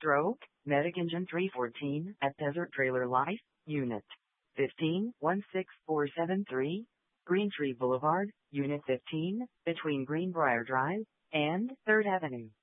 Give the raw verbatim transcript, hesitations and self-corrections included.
Stroke, Medic Engine three fourteen at Desert Trailer Life, Unit fifteen one six four seven three, Green Tree Boulevard, Unit fifteen, between Greenbrier Drive and third Avenue.